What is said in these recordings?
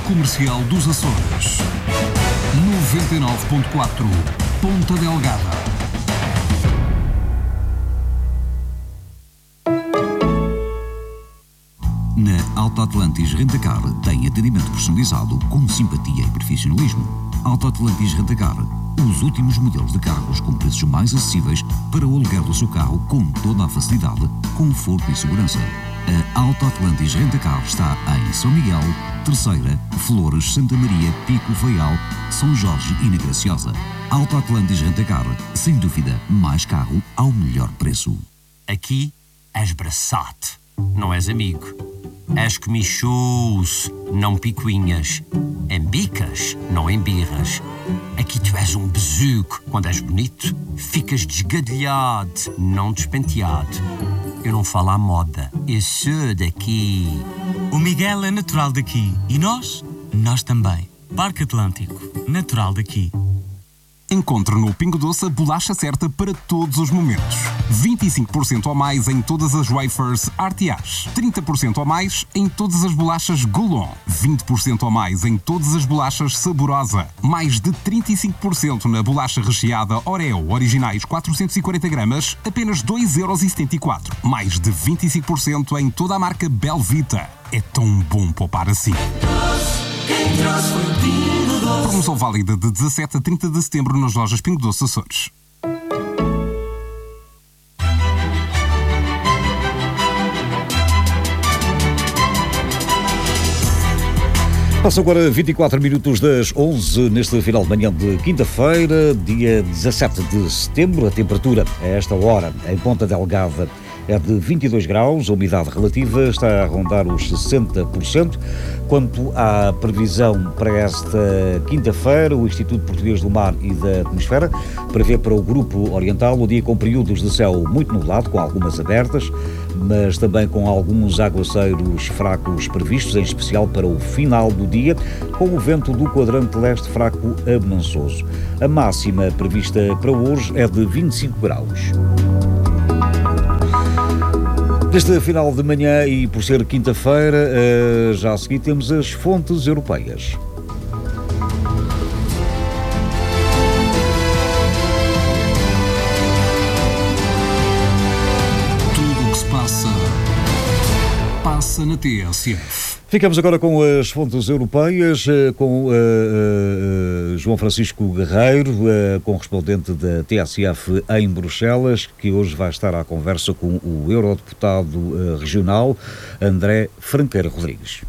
Comercial dos Açores. 99.4 Ponta Delgada. Na Alto Atlantis Rentacar tem atendimento personalizado com simpatia e profissionalismo. Alto Atlantis Rentacar, os últimos modelos de carros com preços mais acessíveis para o aluguer do seu carro com toda a facilidade, conforto e segurança. A Alto Atlantis Rentacar está em São Miguel, Terceira, Flores, Santa Maria, Pico, Faial, São Jorge e na Graciosa. Alto Atlantis Rentacar, sem dúvida, mais carro ao melhor preço. Aqui és braçate, não és amigo. És comichus, não picuinhas. Embicas, não embirras. Aqui tu és um besuco. Quando és bonito, ficas desgadelhado, não despenteado. Eu não falo à moda, eu sou daqui. O Miguel é natural daqui. E nós? Nós também. Parque Atlântico, natural daqui. Encontre no Pingo Doce a bolacha certa para todos os momentos. 25% ou mais em todas as wafers Artiás. 30% ou mais em todas as bolachas Goulon. 20% ou mais em todas as bolachas Saborosa. Mais de 35% na bolacha recheada Oreo originais 440 gramas, apenas 2,74€. Mais de 25% em toda a marca Belvita. É tão bom poupar assim. Quem trouxe foi o Pingo Doce. Promoção válida de 17 a 30 de setembro nas lojas Pingo Doce Açores. Passam agora 24 minutos das 11 neste final de manhã de quinta-feira, dia 17 de setembro. A temperatura a esta hora em Ponta Delgada é de 22 graus, a umidade relativa está a rondar os 60%. Quanto à previsão para esta quinta-feira, o Instituto Português do Mar e da Atmosfera prevê para o Grupo Oriental o dia com períodos de céu muito nublado, com algumas abertas, mas também com alguns aguaceiros fracos previstos, em especial para o final do dia, com o vento do quadrante leste fraco a mansoso. A máxima prevista para hoje é de 25 graus. Neste final de manhã e por ser quinta-feira, já a seguir temos as fontes europeias. Tudo o que se passa, passa na TSF. Ficamos agora com as fontes europeias, com João Francisco Guerreiro, correspondente da TSF em Bruxelas, que hoje vai estar à conversa com o eurodeputado regional André Franqueira Rodrigues.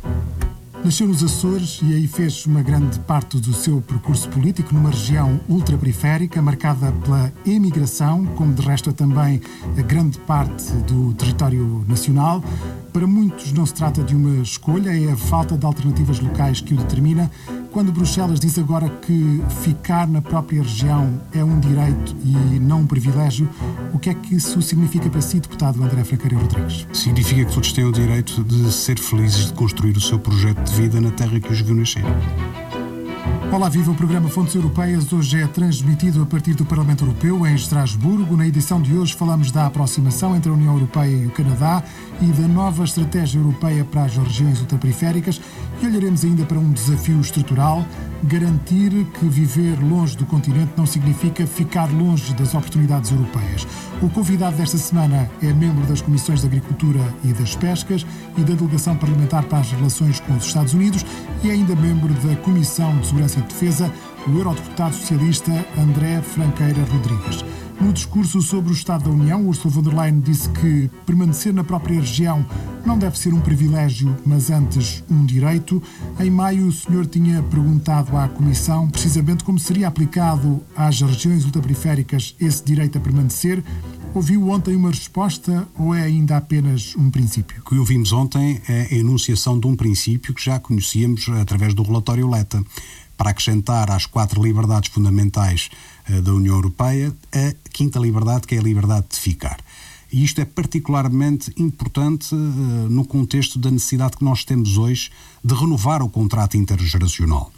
Nasceu nos Açores e aí fez uma grande parte do seu percurso político numa região ultraperiférica, marcada pela emigração, como de resto é também a grande parte do território nacional. Para muitos não se trata de uma escolha, é a falta de alternativas locais que o determina. Quando Bruxelas diz agora que ficar na própria região é um direito e não um privilégio, o que é que isso significa para si, deputado André Franqueira Rodrigues? Significa que todos têm o direito de ser felizes, de construir o seu projeto de vida na terra que os viu nascer. Olá, viva! O programa Fontes Europeias hoje é transmitido a partir do Parlamento Europeu em Estrasburgo. Na edição de hoje falamos da aproximação entre a União Europeia e o Canadá e da nova estratégia europeia para as regiões ultraperiféricas e olharemos ainda para um desafio estrutural: garantir que viver longe do continente não significa ficar longe das oportunidades europeias. O convidado desta semana é membro das Comissões de Agricultura e das Pescas e da Delegação Parlamentar para as Relações com os Estados Unidos e ainda membro da Comissão de Segurança e Defesa, o eurodeputado socialista André Franqueira Rodrigues. No discurso sobre o Estado da União, Ursula von der Leyen disse que permanecer na própria região não deve ser um privilégio, mas antes um direito. Em maio, o senhor tinha perguntado à Comissão precisamente como seria aplicado às regiões ultraperiféricas esse direito a permanecer. Ouviu ontem uma resposta ou é ainda apenas um princípio? O que ouvimos ontem é a enunciação de um princípio que já conhecíamos através do relatório Letta, para acrescentar às 4 liberdades fundamentais da União Europeia a quinta liberdade, que é a liberdade de ficar. E isto é particularmente importante no contexto da necessidade que nós temos hoje de renovar o contrato intergeracional.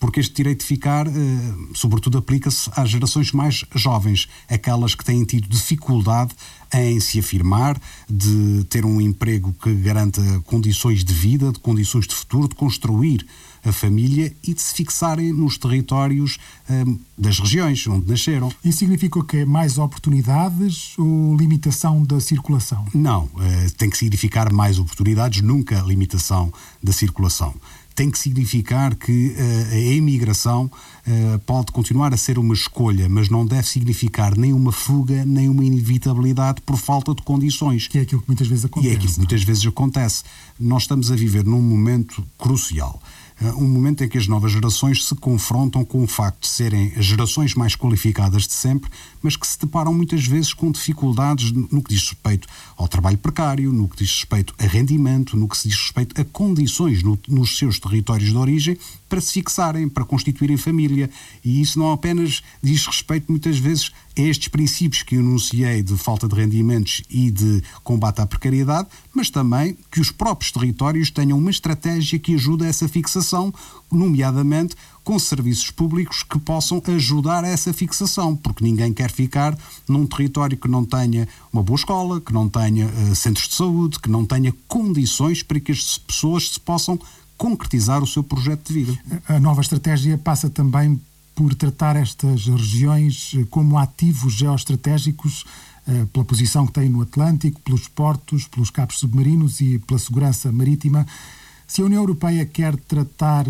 porque este direito de ficar, sobretudo, aplica-se às gerações mais jovens, aquelas que têm tido dificuldade em se afirmar, de ter um emprego que garanta condições de vida, de condições de futuro, de construir a família e de se fixarem nos territórios das regiões onde nasceram. Isso significa o quê? Mais oportunidades ou limitação da circulação? Não, tem que significar mais oportunidades, nunca limitação da circulação. Tem que significar que a imigração pode continuar a ser uma escolha, mas não deve significar nem uma fuga, nem uma inevitabilidade por falta de condições. Que é aquilo que muitas vezes acontece. E é aquilo que muitas vezes acontece. Nós estamos a viver num momento crucial. Um momento em que as novas gerações se confrontam com o facto de serem as gerações mais qualificadas de sempre, mas que se deparam muitas vezes com dificuldades no que diz respeito ao trabalho precário, no que diz respeito a rendimento, no que se diz respeito a condições nos seus territórios de origem para se fixarem, para constituírem família. E isso não apenas diz respeito muitas vezes a estes princípios que eu enunciei de falta de rendimentos e de combate à precariedade, mas também que os próprios territórios tenham uma estratégia que ajude a essa fixação, nomeadamente com serviços públicos que possam ajudar a essa fixação, porque ninguém quer ficar num território que não tenha uma boa escola, que não tenha centros de saúde, que não tenha condições para que as pessoas se possam concretizar o seu projeto de vida. A nova estratégia passa também por tratar estas regiões como ativos geoestratégicos, pela posição que têm no Atlântico, pelos portos, pelos cabos submarinos e pela segurança marítima. Se a União Europeia quer tratar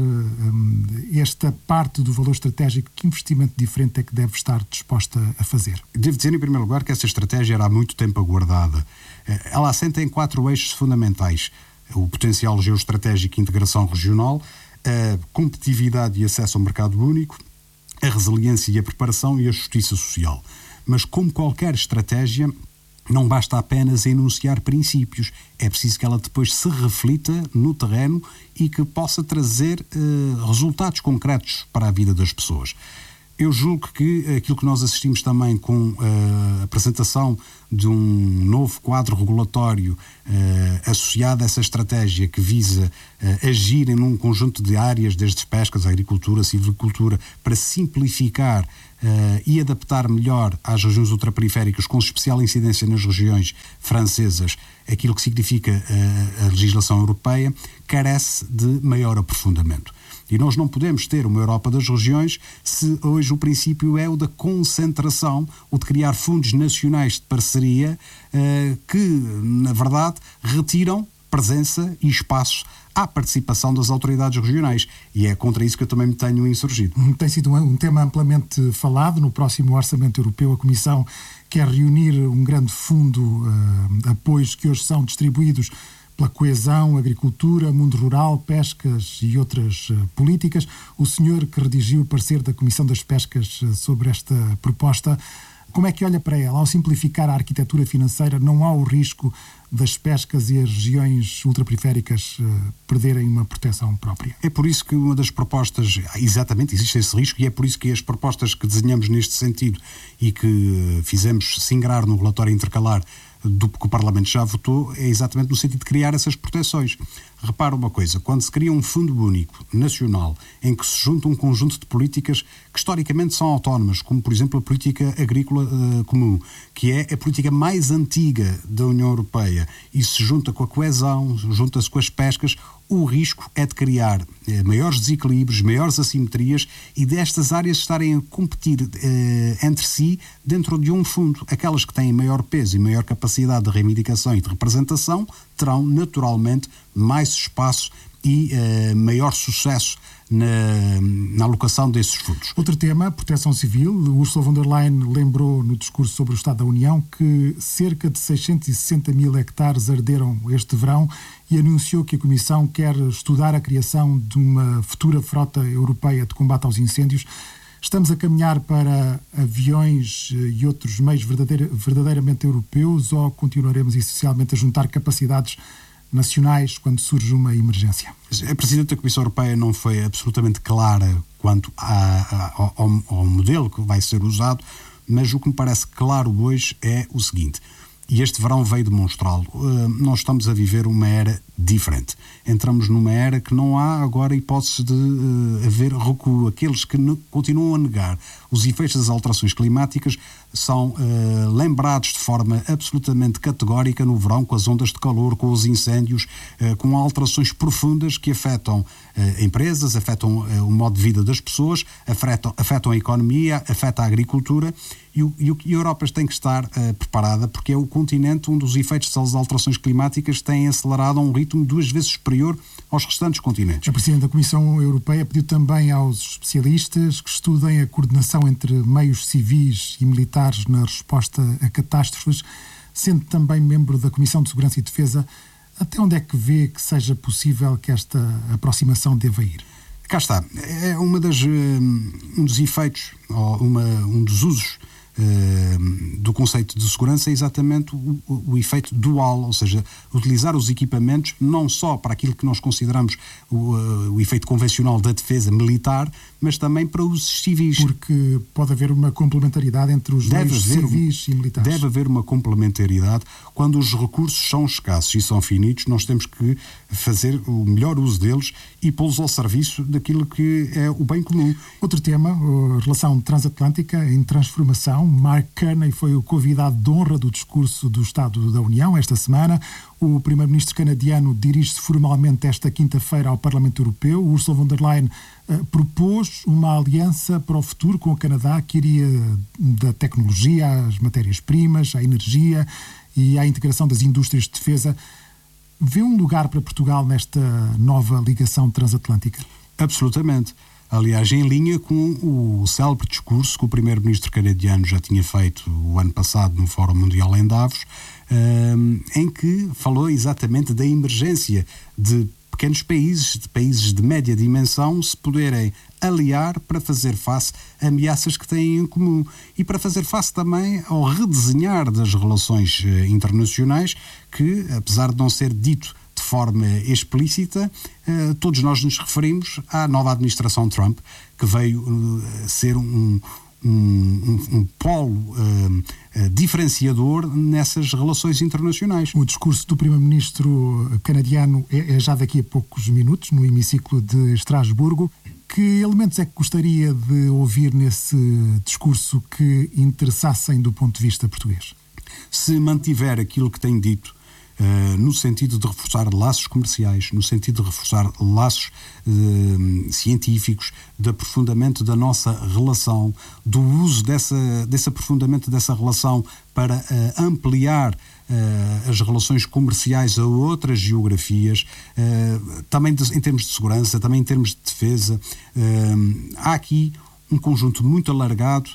esta parte do valor estratégico, que investimento diferente é que deve estar disposta a fazer? Devo dizer, em primeiro lugar, que essa estratégia era há muito tempo aguardada. Ela assenta em 4 eixos fundamentais: o potencial geoestratégico e integração regional, a competitividade e acesso ao mercado único, a resiliência e a preparação e a justiça social. Mas, como qualquer estratégia, não basta apenas enunciar princípios, é preciso que ela depois se reflita no terreno e que possa trazer resultados concretos para a vida das pessoas. Eu julgo que aquilo que nós assistimos também com a apresentação de um novo quadro regulatório associado a essa estratégia que visa agir em um conjunto de áreas, desde pescas, agricultura, silvicultura, para simplificar e adaptar melhor às regiões ultraperiféricas, com especial incidência nas regiões francesas, aquilo que significa a legislação europeia, carece de maior aprofundamento. E nós não podemos ter uma Europa das regiões se hoje o princípio é o da concentração, o de criar fundos nacionais de parceria que, na verdade, retiram presença e espaço à participação das autoridades regionais. E é contra isso que eu também me tenho insurgido. Tem sido um tema amplamente falado. No próximo Orçamento Europeu, a Comissão quer reunir um grande fundo de apoios que hoje são distribuídos pela coesão, agricultura, mundo rural, pescas e outras políticas. O senhor que redigiu o parecer da Comissão das Pescas sobre esta proposta, como é que olha para ela? Ao simplificar a arquitetura financeira, não há o risco das pescas e as regiões ultraperiféricas perderem uma proteção própria? É por isso que uma das propostas, exatamente, existe esse risco, e é por isso que as propostas que desenhamos neste sentido e que fizemos singrar no relatório intercalar do que o Parlamento já votou, é exatamente no sentido de criar essas proteções. Repara uma coisa, quando se cria um fundo único, nacional, em que se junta um conjunto de políticas que historicamente são autónomas, como por exemplo a política agrícola comum, que é a política mais antiga da União Europeia, e se junta com a coesão, junta-se com as pescas, o risco é de criar maiores desequilíbrios, maiores assimetrias e destas áreas estarem a competir entre si dentro de um fundo. Aquelas que têm maior peso e maior capacidade de reivindicação e de representação terão naturalmente mais espaço e maior sucesso na alocação desses fundos. Outro tema, proteção civil. Ursula von der Leyen lembrou no discurso sobre o Estado da União que cerca de 660 mil hectares arderam este verão e anunciou que a Comissão quer estudar a criação de uma futura frota europeia de combate aos incêndios. Estamos a caminhar para aviões e outros meios verdadeiramente europeus, ou continuaremos essencialmente a juntar capacidades nacionais quando surge uma emergência? A Presidente da Comissão Europeia não foi absolutamente clara quanto ao modelo que vai ser usado, mas o que me parece claro hoje é o seguinte: e este verão veio demonstrá-lo. Nós estamos a viver uma era diferente. Entramos numa era que não há agora hipótese de haver recuo. Aqueles que continuam a negar os efeitos das alterações climáticas são lembrados de forma absolutamente categórica no verão, com as ondas de calor, com os incêndios, com alterações profundas que afetam empresas, afetam o modo de vida das pessoas, afetam a economia, afetam a agricultura, e a Europa tem que estar preparada, porque é o continente onde os efeitos das alterações climáticas têm acelerado a um ritmo 2 vezes superior aos restantes continentes. A Presidente da Comissão Europeia pediu também aos especialistas que estudem a coordenação entre meios civis e militares na resposta a catástrofes, sendo também membro da Comissão de Segurança e Defesa. Até onde é que vê que seja possível que esta aproximação deva ir? Cá está. É um dos efeitos, ou um dos usos do conceito de segurança é exatamente o efeito dual, ou seja, utilizar os equipamentos não só para aquilo que nós consideramos o efeito convencional da defesa militar, mas também para usos civis. Porque pode haver uma complementaridade entre os meios civis e militares. Deve haver uma complementaridade. Quando os recursos são escassos e são finitos, nós temos que fazer o melhor uso deles e pô-los ao serviço daquilo que é o bem comum. Outro tema, a relação transatlântica em transformação. Mark Carney foi o convidado de honra do discurso do Estado da União esta semana. O primeiro-ministro canadiano dirige-se formalmente esta quinta-feira ao Parlamento Europeu. Ursula von der Leyen propôs uma aliança para o futuro com o Canadá que iria da tecnologia às matérias-primas, à energia e à integração das indústrias de defesa. Vê um lugar para Portugal nesta nova ligação transatlântica? Absolutamente. Aliás, em linha com o célebre discurso que o primeiro-ministro canadiano já tinha feito o ano passado no Fórum Mundial em Davos, em que falou exatamente da emergência de pequenos países, de países de média dimensão, se poderem aliar para fazer face a ameaças que têm em comum e para fazer face também ao redesenhar das relações internacionais que, apesar de não ser dito de forma explícita, todos nós nos referimos à nova administração Trump, que veio ser um polo diferenciador nessas relações internacionais. O discurso do primeiro-ministro canadiano é já daqui a poucos minutos, no hemiciclo de Estrasburgo. Que elementos é que gostaria de ouvir nesse discurso que interessassem do ponto de vista português? Se mantiver aquilo que tem dito, no sentido de reforçar laços comerciais, no sentido de reforçar laços científicos, de aprofundamento da nossa relação, do uso desse aprofundamento dessa relação para ampliar as relações comerciais a outras geografias, também em termos de segurança, também em termos de defesa. Há aqui um conjunto muito alargado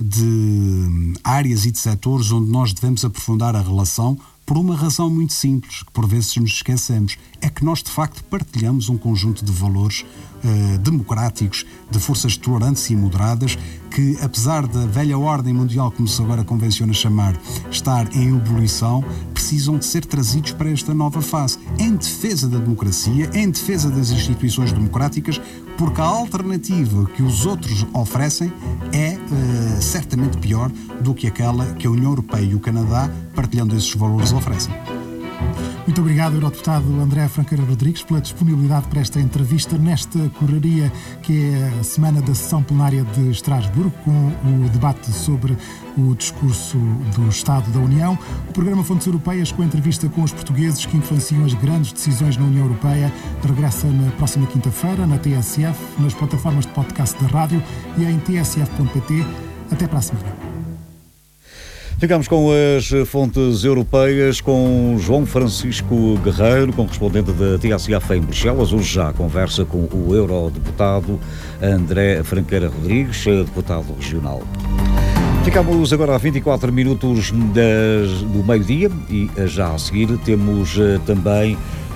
de áreas e de setores onde nós devemos aprofundar a relação, por uma razão muito simples, que por vezes nos esquecemos, é que nós de facto partilhamos um conjunto de valores democráticos, de forças tolerantes e moderadas, que apesar da velha ordem mundial, como se agora convenciona chamar, estar em ebulição, precisam de ser trazidos para esta nova fase, em defesa da democracia, em defesa das instituições democráticas, porque a alternativa que os outros oferecem é certamente pior do que aquela que a União Europeia e o Canadá, partilhando esses valores, oferecem. Muito obrigado, Eurodeputado André Franqueira Rodrigues, pela disponibilidade para esta entrevista nesta correria que é a semana da sessão plenária de Estrasburgo, com o debate sobre o discurso do Estado da União. O programa Fontes Europeias, com a entrevista com os portugueses que influenciam as grandes decisões na União Europeia, regressa na próxima quinta-feira, na TSF, nas plataformas de podcast da rádio e em tsf.pt. Até para a semana. Ficamos com as fontes europeias com João Francisco Guerreiro, correspondente da TSF em Bruxelas. Hoje já conversa com o eurodeputado André Franqueira Rodrigues, deputado regional. Ficamos agora a 24 minutos do meio-dia e já a seguir temos também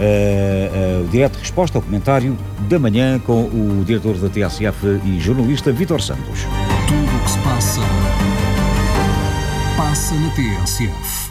o direto de resposta ao comentário da manhã com o diretor da TSF e jornalista Vítor Santos. Tudo o que se passa na TSF.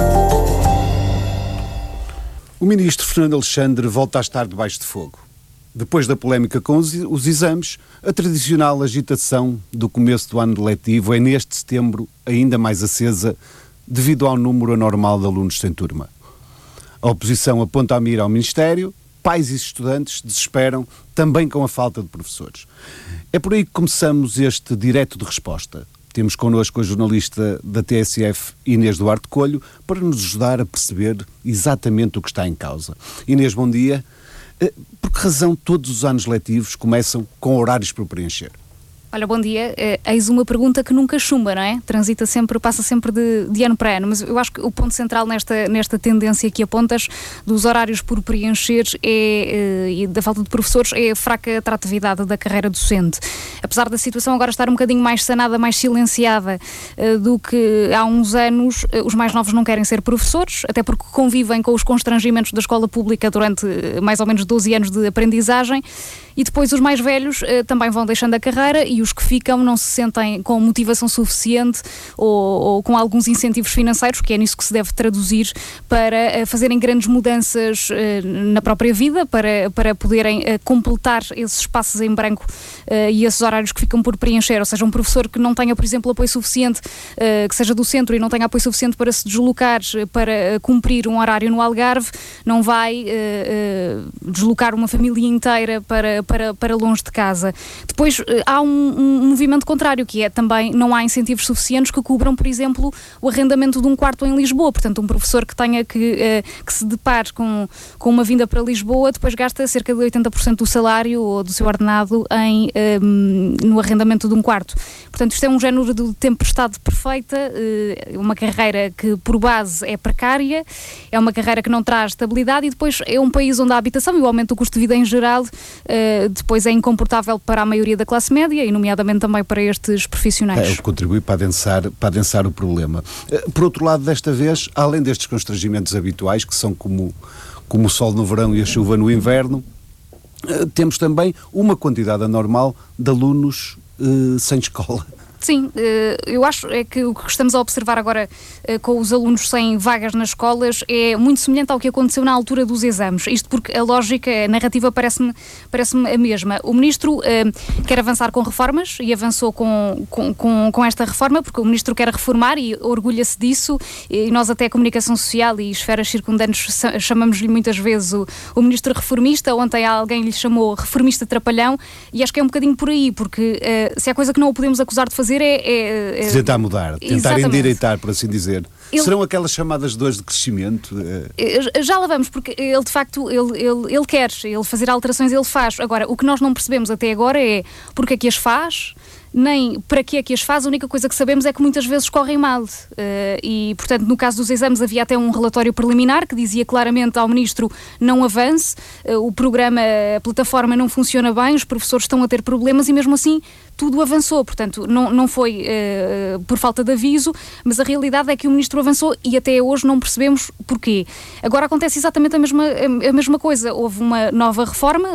O ministro Fernando Alexandre volta a estar debaixo de fogo. Depois da polémica com os exames, a tradicional agitação do começo do ano letivo é neste setembro ainda mais acesa devido ao número anormal de alunos sem turma. A oposição aponta a mira ao Ministério, pais e estudantes desesperam também com a falta de professores. É por aí que começamos este direto de resposta. Temos connosco a jornalista da TSF, Inês Duarte Coelho, para nos ajudar a perceber exatamente o que está em causa. Inês, bom dia. Por que razão todos os anos letivos começam com horários por preencher? Olha, bom dia. Eis uma pergunta que nunca chumba, não é? Transita sempre, passa sempre de ano para ano, mas eu acho que o ponto central nesta tendência que apontas dos horários por preencher e da falta de professores é a fraca atratividade da carreira docente. Apesar da situação agora estar um bocadinho mais sanada, mais silenciada do que há uns anos, os mais novos não querem ser professores, até porque convivem com os constrangimentos da escola pública durante mais ou menos 12 anos de aprendizagem, e depois os mais velhos também vão deixando a carreira, e os que ficam não se sentem com motivação suficiente ou com alguns incentivos financeiros, que é nisso que se deve traduzir, para fazerem grandes mudanças na própria vida, para poderem completar esses espaços em branco e esses horários que ficam por preencher. Ou seja, um professor que não tenha, por exemplo, apoio suficiente, que seja do centro e não tenha apoio suficiente para se deslocar para cumprir um horário no Algarve, não vai deslocar uma família inteira para longe de casa. Depois há um movimento contrário, que é também não há incentivos suficientes que cubram, por exemplo, o arrendamento de um quarto em Lisboa. Portanto, um professor que tenha que se depare com uma vinda para Lisboa, depois gasta cerca de 80% do salário ou do seu ordenado no arrendamento de um quarto. Portanto, isto é um género de tempestade perfeita, uma carreira que por base é precária, é uma carreira que não traz estabilidade, e depois é um país onde a habitação e o aumento do custo de vida em geral depois é incomportável para a maioria da classe média, e nomeadamente também para estes profissionais. É o que contribui para adensar o problema. Por outro lado, desta vez, além destes constrangimentos habituais, que são como o sol no verão e a chuva no inverno, temos também uma quantidade anormal de alunos sem escola. Sim, eu acho que o que estamos a observar agora com os alunos sem vagas nas escolas é muito semelhante ao que aconteceu na altura dos exames. Isto porque a lógica, a narrativa parece-me a mesma. O Ministro quer avançar com reformas e avançou com esta reforma, porque o Ministro quer reformar e orgulha-se disso, e nós até a comunicação social e esferas circundantes chamamos-lhe muitas vezes o Ministro reformista. Ontem alguém lhe chamou reformista trapalhão, e acho que é um bocadinho por aí, porque se há coisa que não o podemos acusar de fazer é tentar mudar, tentar exatamente endireitar, por assim dizer. Serão aquelas chamadas dores de crescimento? Já lá vamos, porque ele de facto ele quer fazer alterações, ele faz. Agora, o que nós não percebemos até agora é porque é que as faz, nem para que é que as faz. A única coisa que sabemos é que muitas vezes correm mal, e portanto no caso dos exames havia até um relatório preliminar que dizia claramente ao Ministro: não avance, o programa, a plataforma não funciona bem, os professores estão a ter problemas, e mesmo assim tudo avançou. Portanto, não foi por falta de aviso, mas a realidade é que o Ministro avançou, e até hoje não percebemos porquê. Agora acontece exatamente a mesma coisa. Houve uma nova reforma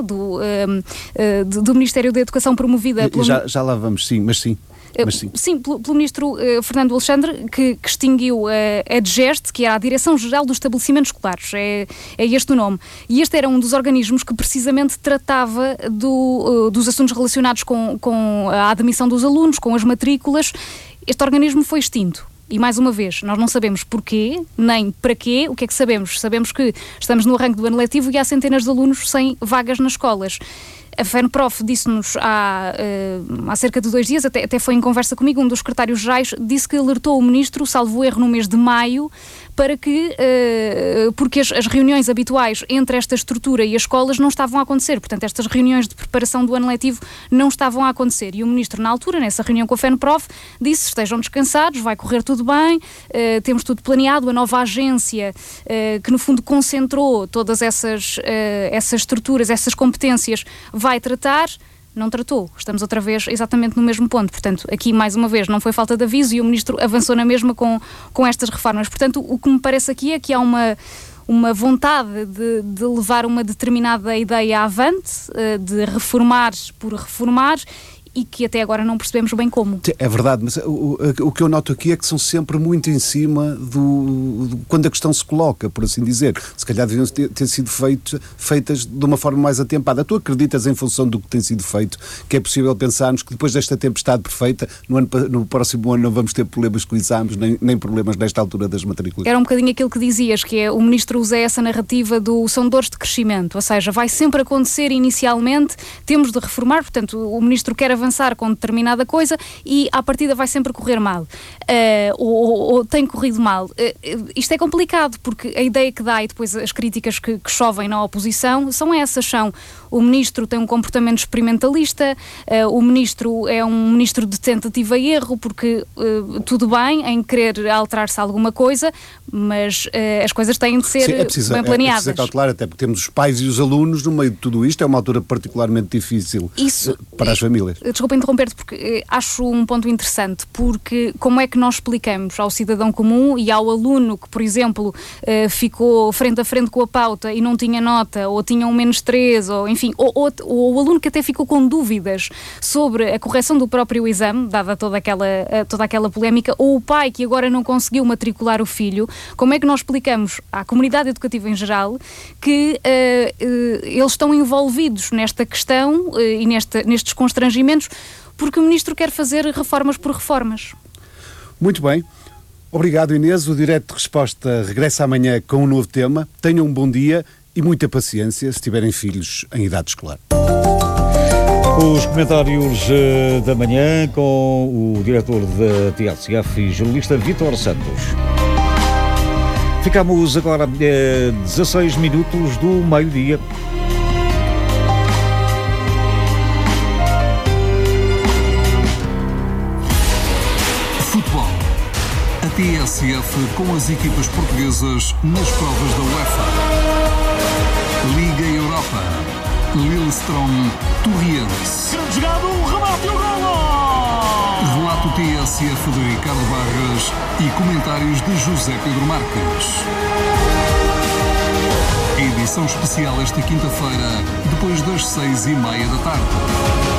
do Ministério da Educação promovida pelo... Já lá vamos, sim, mas sim. Sim, pelo Ministro Fernando Alexandre, que extinguiu a DGEST, que era a Direção-Geral dos Estabelecimentos Escolares, é este o nome. E este era um dos organismos que precisamente tratava dos assuntos relacionados com a admissão dos alunos, com as matrículas. Este organismo foi extinto. E mais uma vez, nós não sabemos porquê, nem para quê. O que é que sabemos? Sabemos que estamos no arranque do ano letivo e há centenas de alunos sem vagas nas escolas. A FENPROF disse-nos há cerca de 2 dias, até foi em conversa comigo, um dos secretários-gerais disse que alertou o Ministro, salvo erro, no mês de maio, para que, porque as reuniões habituais entre esta estrutura e as escolas não estavam a acontecer. Portanto, estas reuniões de preparação do ano letivo não estavam a acontecer. E o Ministro, na altura, nessa reunião com a FENPROF, disse: estejam descansados, vai correr tudo bem, temos tudo planeado. A nova agência, que no fundo concentrou todas essas estruturas, essas competências, vai tratar. Não tratou. Estamos outra vez exatamente no mesmo ponto. Portanto, aqui, mais uma vez, não foi falta de aviso e o Ministro avançou na mesma com estas reformas. Portanto, o que me parece aqui é que há uma vontade de levar uma determinada ideia avante, de reformar por reformar, e que até agora não percebemos bem como. É verdade, mas o que eu noto aqui é que são sempre muito em cima quando a questão se coloca, por assim dizer. Se calhar deviam ter sido feitas de uma forma mais atempada. Tu acreditas, em função do que tem sido feito, que é possível pensarmos que depois desta tempestade perfeita, no próximo ano não vamos ter problemas com exames, nem problemas nesta altura das matrículas? Era um bocadinho aquilo que dizias, que é o Ministro usa essa narrativa são dores de crescimento, ou seja, vai sempre acontecer inicialmente, temos de reformar, portanto o Ministro quer avançar com determinada coisa e à partida vai sempre correr mal, ou tem corrido mal. Isto é complicado, porque a ideia que dá e depois as críticas que chovem na oposição são essas, o Ministro tem um comportamento experimentalista, o Ministro é um Ministro de tentativa e erro, porque tudo bem em querer alterar-se alguma coisa, mas as coisas têm de ser bem planeadas. É preciso cautelar, até porque temos os pais e os alunos no meio de tudo isto, é uma altura particularmente difícil para as famílias. Desculpa interromper-te, porque acho um ponto interessante, porque como é que nós explicamos ao cidadão comum e ao aluno que, por exemplo, ficou frente a frente com a pauta e não tinha nota, ou tinha um -3, ou enfim, ou o aluno que até ficou com dúvidas sobre a correção do próprio exame, dada toda aquela polémica, ou o pai que agora não conseguiu matricular o filho, como é que nós explicamos à comunidade educativa em geral que eles estão envolvidos nesta questão e nestes constrangimentos porque o Ministro quer fazer reformas por reformas? Muito bem. Obrigado, Inês. O Direto de Resposta regressa amanhã com um novo tema. Tenham um bom dia e muita paciência se tiverem filhos em idade escolar. Os comentários da manhã com o diretor da TSF e jornalista Vítor Santos. Ficamos agora a 16 minutos do meio-dia. Futebol. A TSF com as equipas portuguesas nas provas da UEFA. Liga Europa. Lillestrøm, Torriense. Grande jogado, remate e o golo! Relato TSF de Ricardo Barras e comentários de José Pedro Marques. Edição especial esta quinta-feira, depois das 6:30 da tarde.